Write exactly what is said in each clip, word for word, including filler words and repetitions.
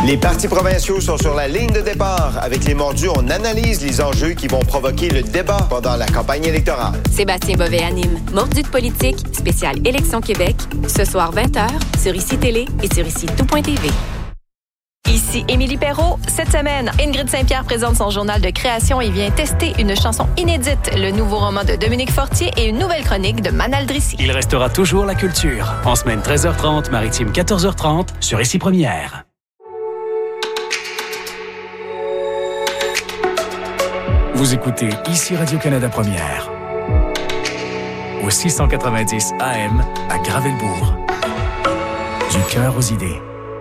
Les partis provinciaux sont sur la ligne de départ. Avec les mordus, on analyse les enjeux qui vont provoquer le débat pendant la campagne électorale. Sébastien Bovet anime Mordus de politique, spécial Élection Québec, ce soir vingt heures, sur Ici Télé et sur ici tout point t v. Ici Émilie Perrault. Cette semaine, Ingrid Saint-Pierre présente son journal de création et vient tester une chanson inédite, le nouveau roman de Dominique Fortier et une nouvelle chronique de Manal Drissi. Il restera toujours la culture. En semaine treize heures trente, maritime quatorze heures trente, sur Ici Première. Vous écoutez Ici Radio-Canada Première. Au six cent quatre-vingt-dix A M à Gravelbourg. Du cœur aux idées.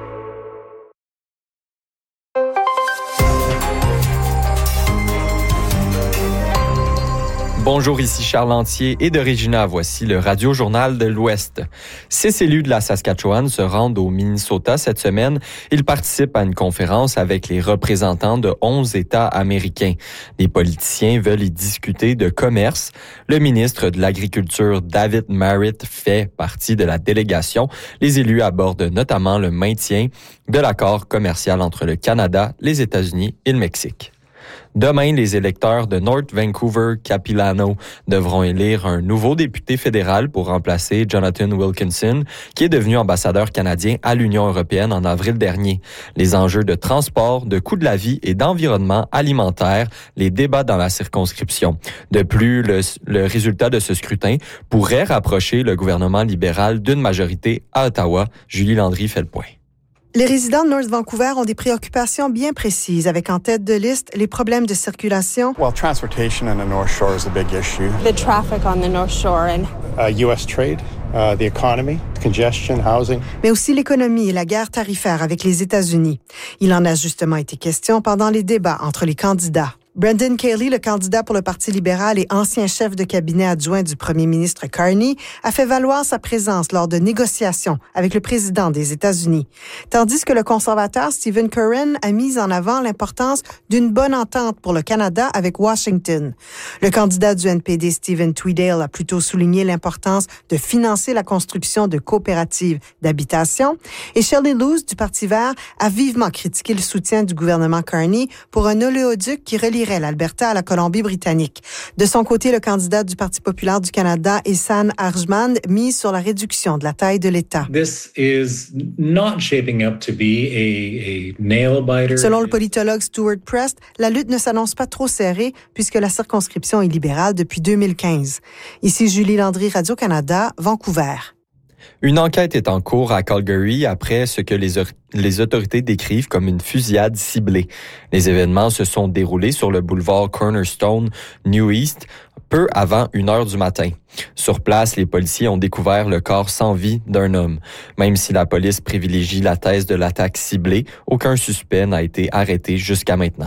Bonjour, ici Charles Lantier et de Regina. Voici le Radio-Journal de l'Ouest. Six élus de la Saskatchewan se rendent au Minnesota cette semaine. Ils participent à une conférence avec les représentants de onze États américains. Les politiciens veulent y discuter de commerce. Le ministre de l'Agriculture, David Marit, fait partie de la délégation. Les élus abordent notamment le maintien de l'accord commercial entre le Canada, les États-Unis et le Mexique. Demain, les électeurs de North Vancouver-Capilano devront élire un nouveau député fédéral pour remplacer Jonathan Wilkinson, qui est devenu ambassadeur canadien à l'Union européenne en avril dernier. Les enjeux de transport, de coût de la vie et d'environnement alimentaire, les débats dans la circonscription. De plus, le, le résultat de ce scrutin pourrait rapprocher le gouvernement libéral d'une majorité à Ottawa. Julie Landry fait le point. Les résidents de North Vancouver ont des préoccupations bien précises, avec en tête de liste les problèmes de circulation. Well, transportation on the North Shore is a big issue. The traffic on the North Shore and uh, U S trade, uh, the economy, congestion, housing. Mais aussi l'économie et la guerre tarifaire avec les États-Unis. Il en a justement été question pendant les débats entre les candidats. Brendan Cayley, le candidat pour le Parti libéral et ancien chef de cabinet adjoint du premier ministre Carney, a fait valoir sa présence lors de négociations avec le président des États-Unis. Tandis que le conservateur Stephen Curran a mis en avant l'importance d'une bonne entente pour le Canada avec Washington. Le candidat du N P D, Stephen Tweedale, a plutôt souligné l'importance de financer la construction de coopératives d'habitation. Et Shelley Loos, du Parti vert, a vivement critiqué le soutien du gouvernement Carney pour un oléoduc qui relie l'Alberta à la Colombie-Britannique. De son côté, le candidat du Parti populaire du Canada, Ehsan Arjman, mise sur la réduction de la taille de l'État. This is not shaping up to be a, a nail-biter. Selon le politologue Stuart Prest, la lutte ne s'annonce pas trop serrée puisque la circonscription est libérale depuis deux mille quinze. Ici Julie Landry, Radio-Canada, Vancouver. Une enquête est en cours à Calgary après ce que les, les autorités décrivent comme une fusillade ciblée. Les événements se sont déroulés sur le boulevard Cornerstone, New East, peu avant une heure du matin. Sur place, les policiers ont découvert le corps sans vie d'un homme. Même si la police privilégie la thèse de l'attaque ciblée, aucun suspect n'a été arrêté jusqu'à maintenant.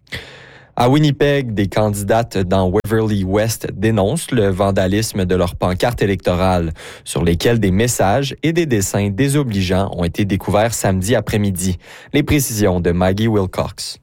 À Winnipeg, des candidates dans Waverly West dénoncent le vandalisme de leurs pancartes électorales, sur lesquelles des messages et des dessins désobligeants ont été découverts samedi après-midi. Les précisions de Maggie Wilcox.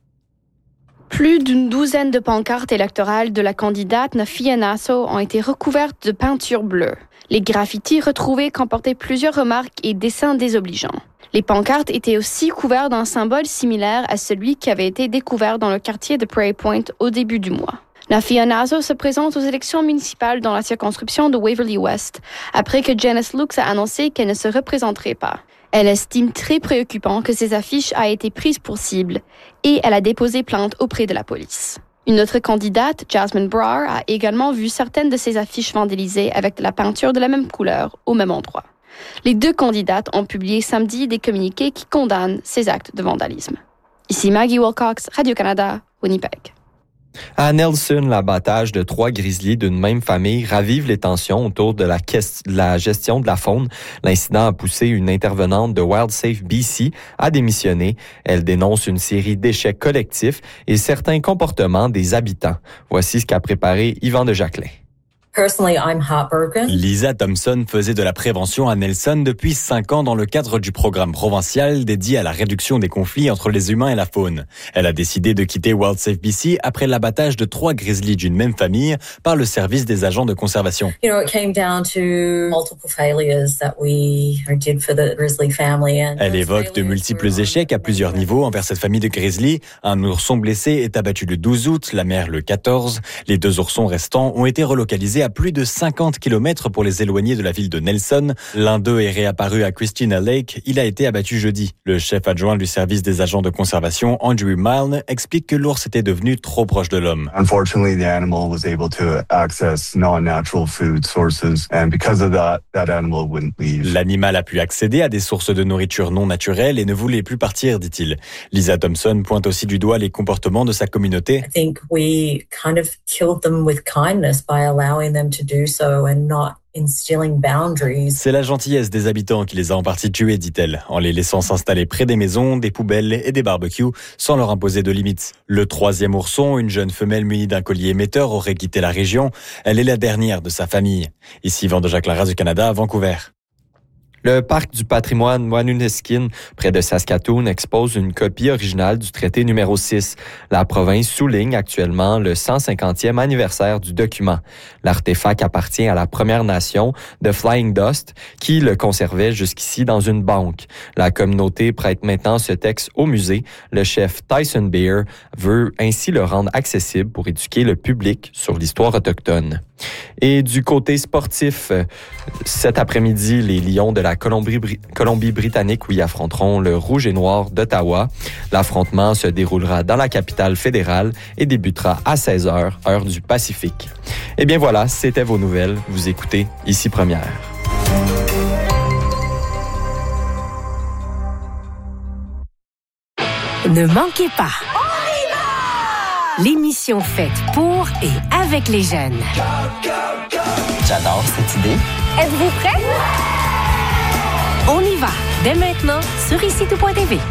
Plus d'une douzaine de pancartes électorales de la candidate Nafiya Nasso ont été recouvertes de peinture bleue. Les graffitis retrouvés comportaient plusieurs remarques et dessins désobligeants. Les pancartes étaient aussi couvertes d'un symbole similaire à celui qui avait été découvert dans le quartier de Prairie Point au début du mois. Nafiya Nasso se présente aux élections municipales dans la circonscription de Waverly West, après que Janice Lukes a annoncé qu'elle ne se représenterait pas. Elle estime très préoccupant que ces affiches aient été prises pour cible et elle a déposé plainte auprès de la police. Une autre candidate, Jasmine Brar, a également vu certaines de ces affiches vandalisées avec de la peinture de la même couleur au même endroit. Les deux candidates ont publié samedi des communiqués qui condamnent ces actes de vandalisme. Ici Maggie Wilcox, Radio-Canada, Winnipeg. À Nelson, l'abattage de trois grizzlies d'une même famille ravive les tensions autour de la, quest- de la gestion de la faune. L'incident a poussé une intervenante de WildSafe B C à démissionner. Elle dénonce une série d'échecs collectifs et certains comportements des habitants. Voici ce qu'a préparé Yvan de Jacquelin. Personally, I'm heartbroken. Lisa Thompson faisait de la prévention à Nelson depuis cinq ans dans le cadre du programme provincial dédié à la réduction des conflits entre les humains et la faune. Elle a décidé de quitter WildSafe B C après l'abattage de trois grizzlies d'une même famille par le service des agents de conservation. You know, it came down to multiple failures that we did for the grizzly family. And Elle évoque de multiples échecs à plusieurs niveaux envers cette famille de grizzlies. Un ourson blessé est abattu le douze août, la mère le quatorze. Les deux oursons restants ont été relocalisés à plus de cinquante kilomètres pour les éloigner de la ville de Nelson. L'un d'eux est réapparu à Christina Lake. Il a été abattu jeudi. Le chef adjoint du service des agents de conservation, Andrew Milne, explique que l'ours était devenu trop proche de l'homme. Unfortunately, the animal was able to access non-natural food sources, and because of that, that animal wouldn't leave. L'animal a pu accéder à des sources de nourriture non naturelles et ne voulait plus partir, dit-il. Lisa Thompson pointe aussi du doigt les comportements de sa communauté. I think we kind of killed them with kindness by allowing them to do so and not instilling boundaries. C'est la gentillesse des habitants qui les a en partie tués, dit-elle, en les laissant s'installer près des maisons, des poubelles et des barbecues sans leur imposer de limites. Le troisième ourson, une jeune femelle munie d'un collier émetteur, aurait quitté la région. Elle est la dernière de sa famille. Ici, Vande-Jacques Larraz du Canada, à Vancouver. Le parc du patrimoine Wanuneskin, près de Saskatoon, expose une copie originale du traité numéro six. La province souligne actuellement le cent cinquantième anniversaire du document. L'artefact appartient à la Première Nation de Flying Dust, qui le conservait jusqu'ici dans une banque. La communauté prête maintenant ce texte au musée. Le chef Tyson Beer veut ainsi le rendre accessible pour éduquer le public sur l'histoire autochtone. Et du côté sportif, cet après-midi, les Lions de la Colombie- Colombie-Britannique oui, affronteront le Rouge et Noir d'Ottawa. L'affrontement se déroulera dans la capitale fédérale et débutera à seize heures, heure du Pacifique. Eh bien voilà, c'était vos nouvelles. Vous écoutez Ici Première. Ne manquez pas. L'émission faite pour et avec les jeunes. J'adore cette idée. Êtes-vous prêts? On y va, dès maintenant, sur ici tout point t v.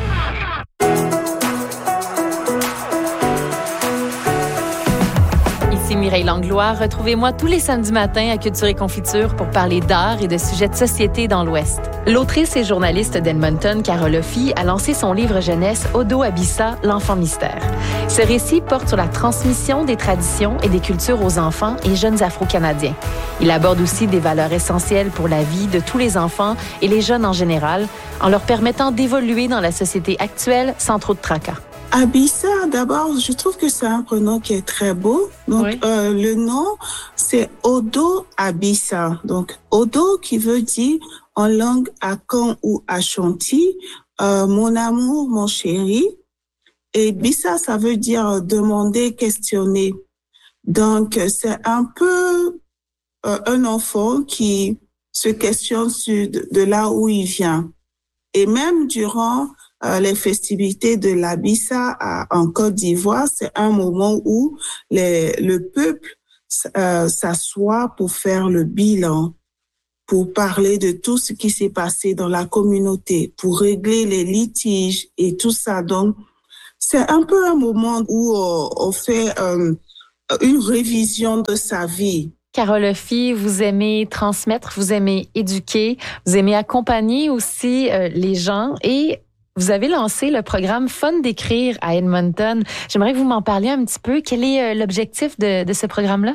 Ici Mireille Langlois. Retrouvez-moi tous les samedis matins à Culture et Confiture pour parler d'art et de sujets de société dans l'Ouest. L'autrice et journaliste d'Edmonton, Carole Offy, a lancé son livre jeunesse Odo Abissa, l'enfant mystère. Ce récit porte sur la transmission des traditions et des cultures aux enfants et jeunes Afro-Canadiens. Il aborde aussi des valeurs essentielles pour la vie de tous les enfants et les jeunes en général, en leur permettant d'évoluer dans la société actuelle sans trop de tracas. Abissa, d'abord, je trouve que c'est un prénom qui est très beau. Donc, oui. euh, le nom, c'est Odo Abissa. Donc, Odo qui veut dire en langue akan ou ashanti, euh, mon amour, mon chéri. Et Bissa, ça veut dire demander, questionner. Donc, c'est un peu euh, un enfant qui se questionne sur de, de là où il vient. Et même durant euh, les festivités de la Bissa à, en Côte d'Ivoire, c'est un moment où les, le peuple euh, s'assoit pour faire le bilan, pour parler de tout ce qui s'est passé dans la communauté, pour régler les litiges et tout ça. Donc, c'est un peu un moment où on, on fait euh, une révision de sa vie. Carole Offy, vous aimez transmettre, vous aimez éduquer, vous aimez accompagner aussi euh, les gens et vous avez lancé le programme Fun d'écrire à Edmonton. J'aimerais que vous m'en parliez un petit peu. Quel est euh, l'objectif de, de ce programme-là?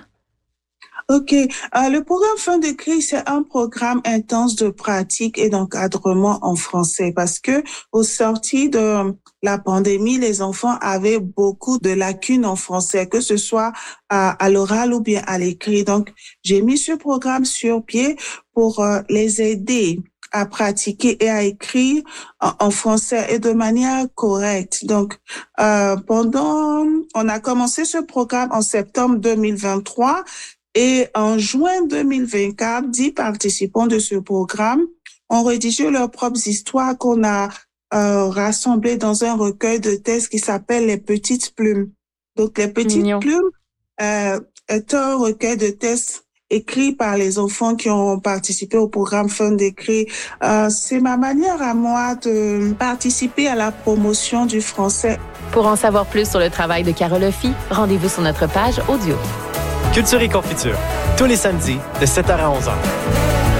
OK. Euh, le programme Fun d'écrire, c'est un programme intense de pratique et d'encadrement en français parce que au sorti de la pandémie, les enfants avaient beaucoup de lacunes en français, que ce soit à, à l'oral ou bien à l'écrit. Donc, j'ai mis ce programme sur pied pour euh, les aider à pratiquer et à écrire en, en français et de manière correcte. Donc, euh, pendant, on a commencé ce programme en septembre deux mille vingt-trois. Et en juin deux mille vingt-quatre, dix participants de ce programme ont rédigé leurs propres histoires qu'on a euh, rassemblées dans un recueil de textes qui s'appelle Les Petites Plumes. Donc, Les Petites Mignon. Plumes euh, est un recueil de textes écrits par les enfants qui ont participé au programme Fun d'écrire. Euh, c'est ma manière à moi de participer à la promotion du français. Pour en savoir plus sur le travail de Carole Offy, rendez-vous sur notre page audio. Culture et confiture, tous les samedis de sept heures à onze heures.